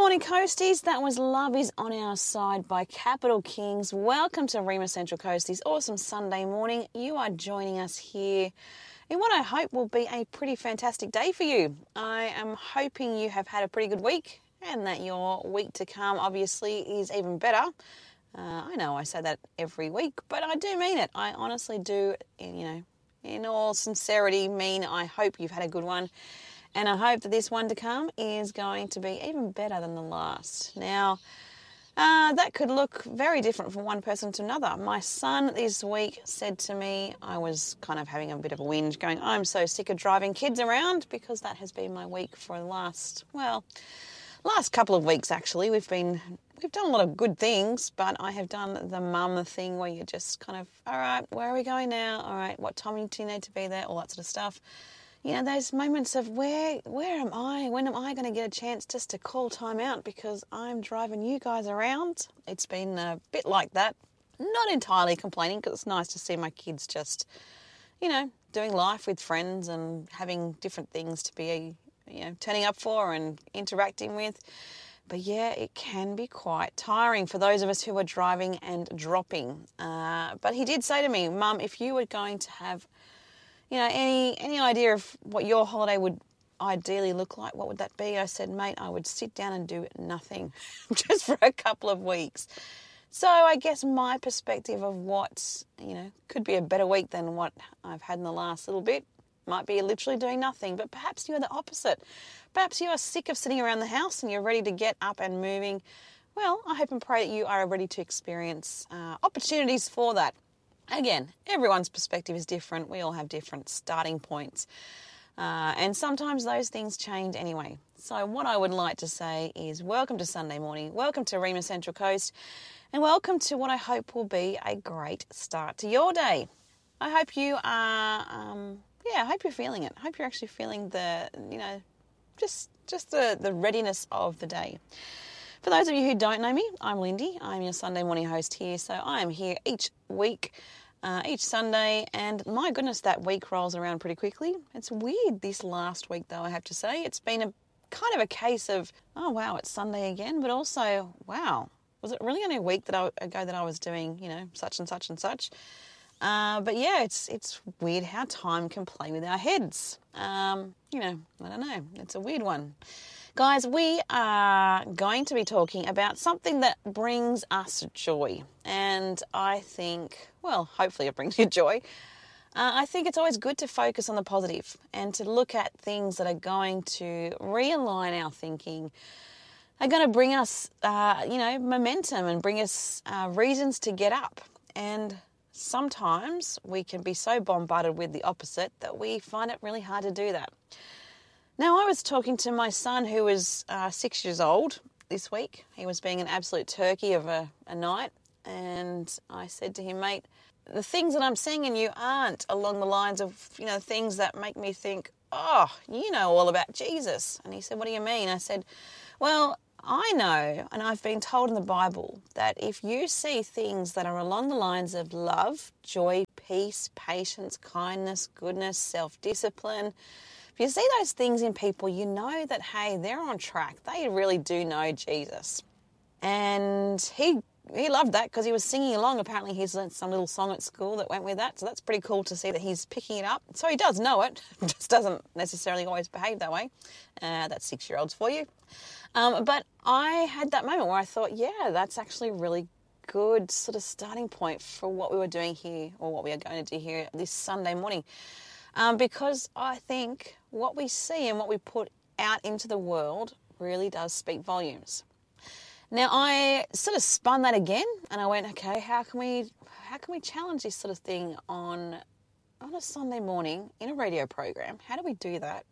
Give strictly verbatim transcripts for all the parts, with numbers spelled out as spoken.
morning, Coasties. That was Love Is On Our Side by Capital Kings. Welcome to Rima Central Coasties. Awesome Sunday morning. You are joining us here in what I hope will be a pretty fantastic day for you. I am hoping you have had a pretty good week and that your week to come obviously is even better. Uh, I know I say that every week, but I do mean it. I honestly do, you know, in all sincerity mean I hope you've had a good one. And I hope that this one to come is going to be even better than the last. Now, uh, that could look very different from one person to another. My son this week said to me, I was kind of having a bit of a whinge going, I'm so sick of driving kids around, because that has been my week for the last, well, last couple of weeks actually. We've been, we've done a lot of good things, but I have done the mum thing where you just kind of, all right, where are we going now? All right, what time do you need to be there? All that sort of stuff. You know, those moments of where where am I? When am I going to get a chance just to call time out because I'm driving you guys around? It's been a bit like that. Not entirely complaining, because it's nice to see my kids just, you know, doing life with friends and having different things to be, you know, turning up for and interacting with. But yeah, it can be quite tiring for those of us who are driving and dropping. Uh, but he did say to me, Mum, if you were going to have You know, any any idea of what your holiday would ideally look like, what would that be? I said, mate, I would sit down and do nothing just for a couple of weeks. So I guess my perspective of what, you know, could be a better week than what I've had in the last little bit might be literally doing nothing. But perhaps you're the opposite. Perhaps you are sick of sitting around the house and you're ready to get up and moving. Well, I hope and pray that you are ready to experience uh, opportunities for that. Again, everyone's perspective is different. We all have different starting points. Uh, and sometimes those things change anyway. So what I would like to say is welcome to Sunday morning, welcome to Rima Central Coast, and welcome to what I hope will be a great start to your day. I hope you are, um, yeah, I hope you're feeling it. I hope you're actually feeling the, you know, just, just the, the readiness of the day. For those of you who don't know me, I'm Lindy. I'm your Sunday morning host here. So I am here each week, uh, each Sunday, and my goodness, that week rolls around pretty quickly. It's weird this last week, though, I have to say. It's been a kind of a case of, oh, wow, it's Sunday again, but also, wow, was it really only a week that I, ago that I was doing, you know, such and such and such? Uh, but yeah, it's it's weird how time can play with our heads. Um, you know, I don't know. It's a weird one. Guys, we are going to be talking about something that brings us joy. And I think, well, hopefully it brings you joy. Uh, I think it's always good to focus on the positive and to look at things that are going to realign our thinking, are going to bring us, uh, you know, momentum and bring us uh, reasons to get up. And sometimes we can be so bombarded with the opposite that we find it really hard to do that. Now, I was talking to my son who was uh, six years old this week. He was being an absolute turkey of a, a night. And I said to him, mate, the things that I'm seeing in you aren't along the lines of, you know, things that make me think, oh, you know all about Jesus. And he said, what do you mean? I said, well, I know, and I've been told in the Bible, that if you see things that are along the lines of love, joy, peace, patience, kindness, goodness, self-discipline, if you see those things in people, you know that, hey, they're on track. They really do know Jesus. And he he loved that because he was singing along. Apparently he's learned some little song at school that went with that. So that's pretty cool to see that he's picking it up. So he does know it, just doesn't necessarily always behave that way. Uh, that's six-year-olds for you. Um, but I had that moment where I thought, yeah, that's actually a really good sort of starting point for what we were doing here, or what we are going to do here this Sunday morning. Um, because I think what we see and what we put out into the world really does speak volumes. Now, I sort of spun that again, and I went, okay, how can we how can we challenge this sort of thing on on a Sunday morning in a radio program? How do we do that?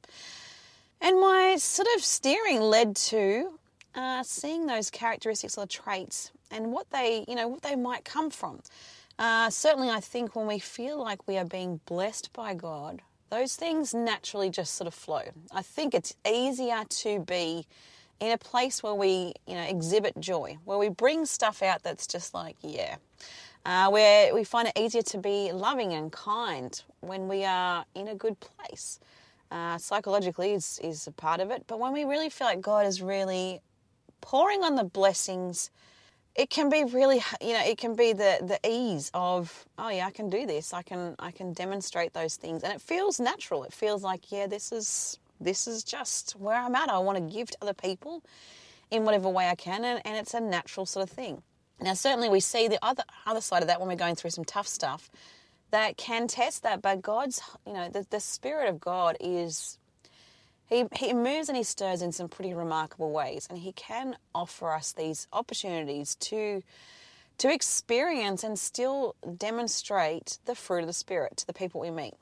And my sort of steering led to uh, seeing those characteristics or traits and what they, you know, what they might come from. Uh, certainly, I think when we feel like we are being blessed by God, those things naturally just sort of flow. I think it's easier to be in a place where we, you know, exhibit joy, where we bring stuff out that's just like, yeah. Uh, where we find it easier to be loving and kind when we are in a good place. Uh, psychologically is, is a part of it, but when we really feel like God is really pouring on the blessings, it can be really, you know, it can be the, the ease of, oh yeah, I can do this. I can I can demonstrate those things. And it feels natural. It feels like, yeah, this is this is just where I'm at. I want to give to other people in whatever way I can. And, and it's a natural sort of thing. Now, certainly we see the other other side of that when we're going through some tough stuff that can test that. But God's, you know, the, the Spirit of God is... He, he moves and he stirs in some pretty remarkable ways, and he can offer us these opportunities to, to experience and still demonstrate the fruit of the Spirit to the people we meet.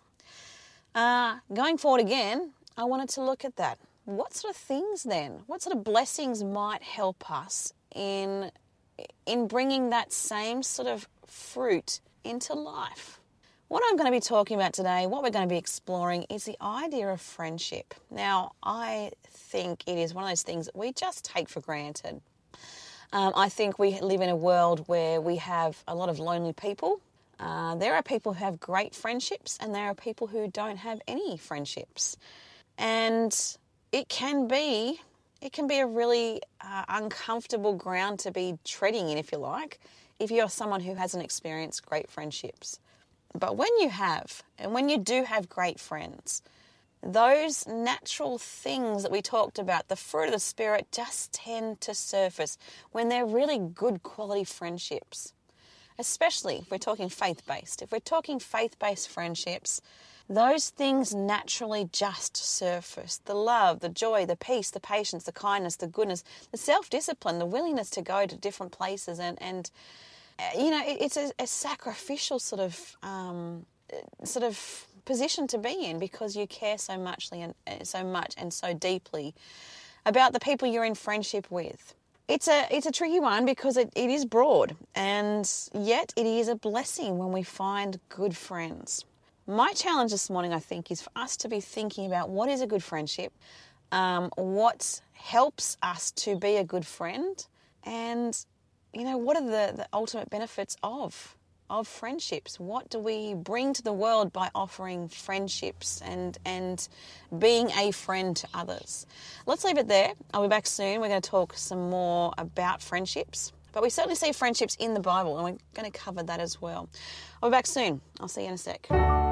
Uh, going forward again, I wanted to look at that. What sort of things then, what sort of blessings might help us in, in bringing that same sort of fruit into life? What I'm going to be talking about today, what we're going to be exploring, is the idea of friendship. Now, I think it is one of those things that we just take for granted. Um, I think we live in a world where we have a lot of lonely people. Uh, there are people who have great friendships, and there are people who don't have any friendships. And it can be, it can be a really uh, uncomfortable ground to be treading in, if you like, if you're someone who hasn't experienced great friendships. But when you have, and when you do have great friends, those natural things that we talked about, the fruit of the Spirit, just tend to surface when they're really good quality friendships. Especially if we're talking faith-based. If we're talking faith-based friendships, those things naturally just surface. The love, the joy, the peace, the patience, the kindness, the goodness, the self-discipline, the willingness to go to different places and, and you know, it's a, a sacrificial sort of um, sort of position to be in, because you care so muchly and so much and so deeply about the people you're in friendship with. It's a it's a tricky one because it, it is broad, and yet it is a blessing when we find good friends. My challenge this morning, I think, is for us to be thinking about what is a good friendship, um, what helps us to be a good friend, and you know, what are the, the ultimate benefits of, of friendships? What do we bring to the world by offering friendships and, and being a friend to others? Let's leave it there. I'll be back soon. We're going to talk some more about friendships. But we certainly see friendships in the Bible, and we're going to cover that as well. I'll be back soon. I'll see you in a sec.